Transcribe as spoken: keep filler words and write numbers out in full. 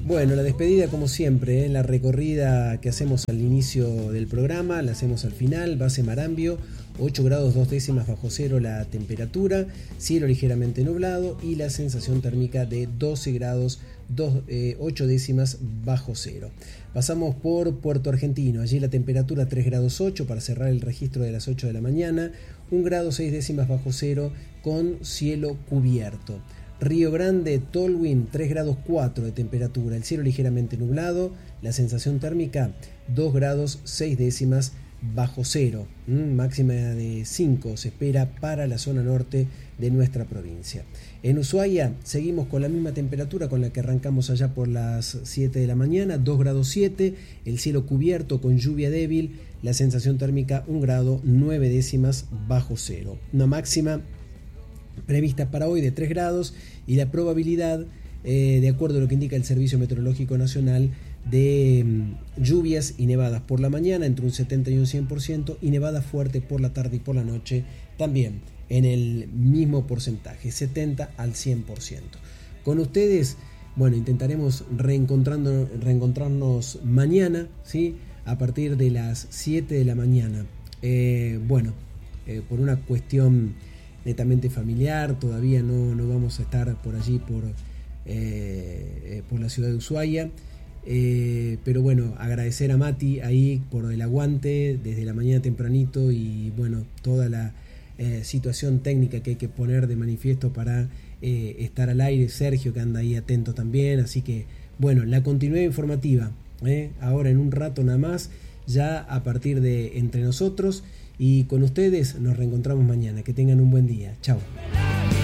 Bueno, la despedida como siempre, ¿eh? La recorrida que hacemos al inicio del programa, la hacemos al final. Base Marambio, ocho grados dos décimas bajo cero la temperatura, cielo ligeramente nublado y la sensación térmica de doce grados ocho décimas bajo cero. Pasamos por Puerto Argentino, allí la temperatura tres grados ocho para cerrar el registro de las ocho de la mañana, un grado seis décimas bajo cero con cielo cubierto. Río Grande, Tolwyn, tres grados cuatro de temperatura, el cielo ligeramente nublado, la sensación térmica dos grados seis décimas bajo cero, mm, máxima de cinco se espera para la zona norte de nuestra provincia. En Ushuaia seguimos con la misma temperatura con la que arrancamos allá por las siete de la mañana, dos grados siete, el cielo cubierto con lluvia débil, la sensación térmica un grado nueve décimas bajo cero, una máxima prevista para hoy de tres grados y la probabilidad, eh, de acuerdo a lo que indica el Servicio Meteorológico Nacional, de mm, lluvias y nevadas por la mañana entre un setenta y un cien por ciento y nevada fuerte por la tarde y por la noche también en el mismo porcentaje, setenta al cien por ciento. Con ustedes, bueno, intentaremos reencontrando, reencontrarnos mañana, ¿sí? A partir de las siete de la mañana. Eh, bueno, eh, por una cuestión netamente familiar, todavía no, no vamos a estar por allí, por, eh, por la ciudad de Ushuaia, eh, pero bueno, agradecer a Mati ahí por el aguante desde la mañana tempranito y bueno, toda la eh, situación técnica que hay que poner de manifiesto para eh, estar al aire, Sergio que anda ahí atento también, así que bueno, la continuidad informativa, eh, ahora en un rato nada más, ya a partir de Entre Nosotros. Y con ustedes nos reencontramos mañana. Que tengan un buen día. Chao.